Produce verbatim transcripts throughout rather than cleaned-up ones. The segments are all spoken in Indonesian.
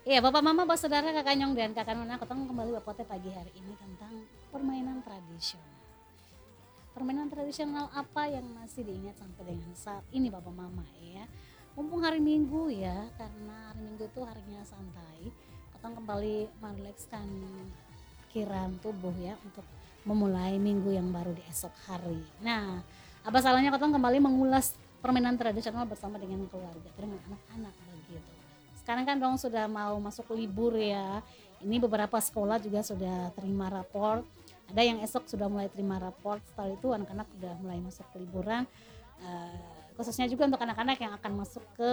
Iya, Bapak Mama, Bapak Saudara, Kakak Nyong dan Kakak Nona, ketemu kembali Bapak Teh pagi hari ini tentang permainan tradisional. Permainan tradisional apa yang masih diingat sampai dengan saat ini Bapak Mama ya? Mumpung hari Minggu ya, karena hari Minggu itu harinya santai, ketemu kembali merilekskan pikiran tubuh ya untuk memulai minggu yang baru di esok hari. Nah, apa salahnya ketemu kembali mengulas permainan tradisional bersama dengan keluarga, dengan anak-anak begitu. Sekarang kan dong sudah mau masuk libur ya. Ini beberapa sekolah juga sudah terima rapor. Ada yang esok sudah mulai terima rapor. Setelah itu anak-anak sudah mulai masuk ke liburan. Uh, khususnya juga untuk anak-anak yang akan masuk ke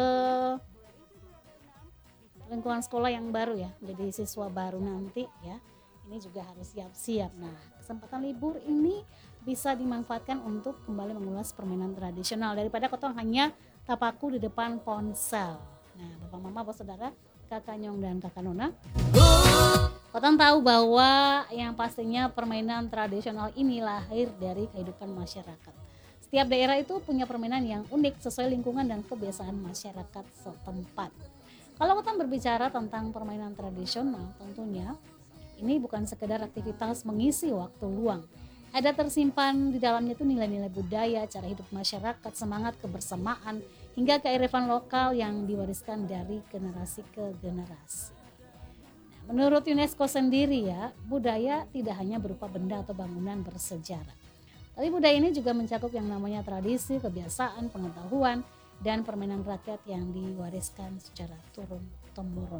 lingkungan sekolah yang baru ya, menjadi siswa baru nanti ya. Ini juga harus siap-siap. Nah, kesempatan libur ini bisa dimanfaatkan untuk kembali mengulas permainan tradisional daripada kotong hanya tapaku di depan ponsel. Nah, Bapak Mama, Bapak Saudara, Kakak Nyong dan Kakak Nona, kotong tahu bahwa yang pastinya permainan tradisional ini lahir dari kehidupan masyarakat. Setiap daerah itu punya permainan yang unik sesuai lingkungan dan kebiasaan masyarakat setempat. Kalau kita berbicara tentang permainan tradisional, tentunya ini bukan sekedar aktivitas mengisi waktu luang. Ada tersimpan di dalamnya itu nilai-nilai budaya, cara hidup masyarakat, semangat kebersamaan, hingga kearifan lokal yang diwariskan dari generasi ke generasi. Nah, menurut UNESCO sendiri ya, budaya tidak hanya berupa benda atau bangunan bersejarah. Tapi budaya ini juga mencakup yang namanya tradisi, kebiasaan, pengetahuan, dan permainan rakyat yang diwariskan secara turun-temurun.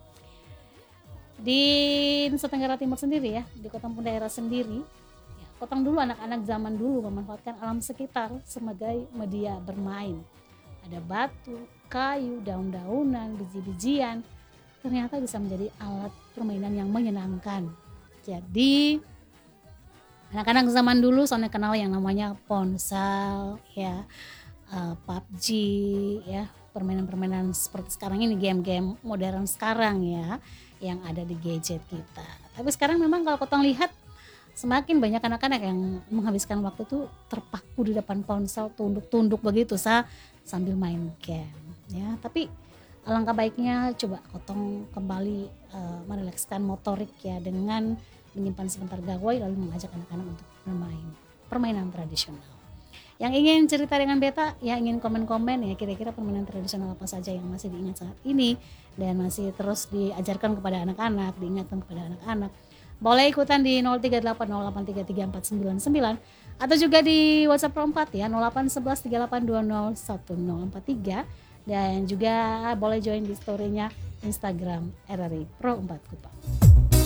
Di Nusa Tenggara Timur sendiri ya, di Kota Pun daerah sendiri, ya, kotong dulu anak-anak zaman dulu memanfaatkan alam sekitar sebagai media bermain. Ada batu, kayu, daun-daunan, biji-bijian, ternyata bisa menjadi alat permainan yang menyenangkan. Jadi anak-anak zaman dulu soalnya kenal yang namanya ponsel, ya, uh, P U B G, ya, permainan-permainan seperti sekarang ini, game-game modern sekarang ya, yang ada di gadget kita. Tapi sekarang memang kalau kotong lihat semakin banyak anak-anak yang menghabiskan waktu tuh terpaku di depan ponsel, tunduk-tunduk begitu sah sambil main game ya. Tapi alangkah baiknya coba kotong kembali uh, merilekskan motorik ya dengan menyimpan sebentar gawai lalu mengajak anak-anak untuk bermain permainan tradisional. Yang ingin cerita dengan Beta, ya ingin komen-komen ya kira-kira permainan tradisional apa saja yang masih diingat saat ini dan masih terus diajarkan kepada anak-anak, diingatkan kepada anak-anak. Boleh ikutan di nol tiga delapan nol delapan tiga tiga empat sembilan sembilan atau juga di WhatsApp Pro empat ya nol delapan satu satu tiga delapan dua nol satu nol empat tiga dan juga boleh join di story-nya Instagram R R I Pro empat Kupang.